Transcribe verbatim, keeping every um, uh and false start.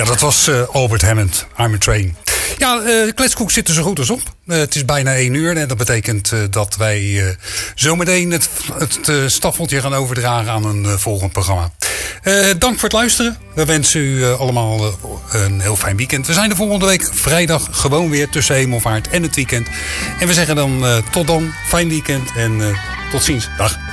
Ja, dat was uh, Albert Hammond, I'm a Train. Ja, uh, Kletskoek zit er zo goed als op. Uh, het is bijna één uur en dat betekent uh, dat wij uh, zometeen het, het uh, staffeltje gaan overdragen aan een uh, volgend programma. Uh, dank voor het luisteren. We wensen u uh, allemaal uh, een heel fijn weekend. We zijn de volgende week vrijdag gewoon weer tussen hemelvaart en het weekend. En we zeggen dan uh, tot dan, fijn weekend en uh, tot ziens. Dag.